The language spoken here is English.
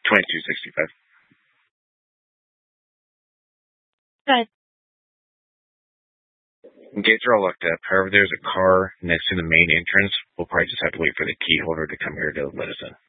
$22.65. Good. Gates are all locked up. However, there's a car next to the main entrance. We'll probably just have to wait for the key holder to come here to let us in.